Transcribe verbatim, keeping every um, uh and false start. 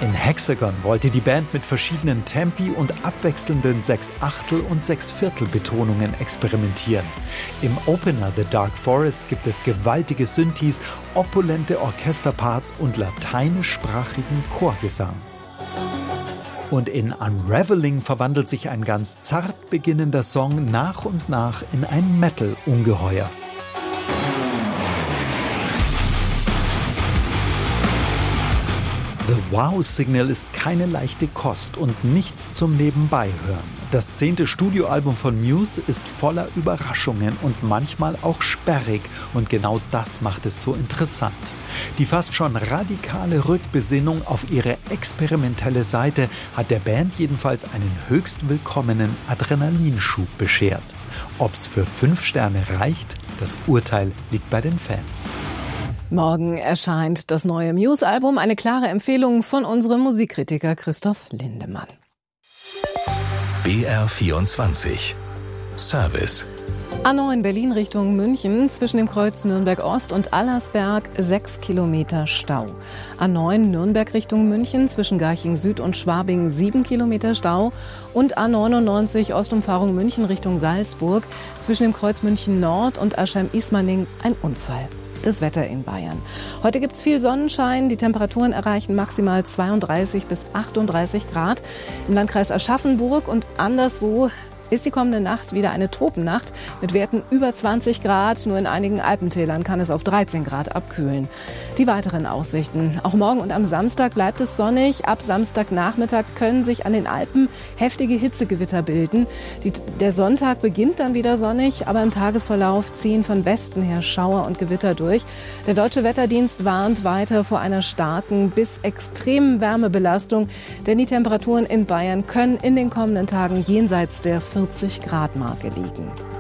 In Hexagon wollte die Band mit verschiedenen Tempi und abwechselnden Sechs-Achtel- und Sechs-Viertel-Betonungen experimentieren. Im Opener The Dark Forest gibt es gewaltige Synthes, opulente Orchesterparts und lateinischsprachigen Chorgesang. Und in Unraveling verwandelt sich ein ganz zart beginnender Song nach und nach in ein Metal-Ungeheuer. The Wow-Signal ist keine leichte Kost und nichts zum Nebenbeihören. Das zehnte Studioalbum von Muse ist voller Überraschungen und manchmal auch sperrig und genau das macht es so interessant. Die fast schon radikale Rückbesinnung auf ihre experimentelle Seite hat der Band jedenfalls einen höchst willkommenen Adrenalinschub beschert. Ob's für fünf Sterne reicht, das Urteil liegt bei den Fans. Morgen erscheint das neue Muse-Album, eine klare Empfehlung von unserem Musikkritiker Christoph Lindemann. B R vierundzwanzig Service. A neun Berlin Richtung München, zwischen dem Kreuz Nürnberg-Ost und Allersberg sechs Kilometer Stau. A neun Nürnberg Richtung München, zwischen Garching Süd und Schwabing sieben Kilometer Stau. Und A neunundneunzig Ostumfahrung München Richtung Salzburg, zwischen dem Kreuz München Nord und Aschheim-Ismaning ein Unfall. Das Wetter in Bayern. Heute gibt es viel Sonnenschein. Die Temperaturen erreichen maximal zweiunddreißig bis achtunddreißig Grad. Im Landkreis Aschaffenburg und anderswo ist die kommende Nacht wieder eine Tropennacht mit Werten über zwanzig Grad. Nur in einigen Alpentälern kann es auf dreizehn Grad abkühlen. Die weiteren Aussichten. Auch morgen und am Samstag bleibt es sonnig. Ab Samstagnachmittag können sich an den Alpen heftige Hitzegewitter bilden. Die, der Sonntag beginnt dann wieder sonnig, aber im Tagesverlauf ziehen von Westen her Schauer und Gewitter durch. Der Deutsche Wetterdienst warnt weiter vor einer starken bis extremen Wärmebelastung, denn die Temperaturen in Bayern können in den kommenden Tagen jenseits der vierzig Grad Marke liegen.